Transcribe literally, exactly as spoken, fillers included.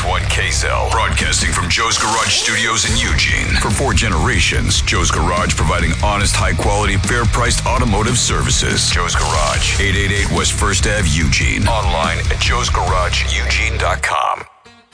one K-Cell, broadcasting from Joe's Garage Studios in Eugene. For four generations, Joe's Garage providing honest, high-quality, fair-priced automotive services. Joe's Garage, eight eighty-eight West First Avenue, Eugene. Online at joes garage eugene dot com.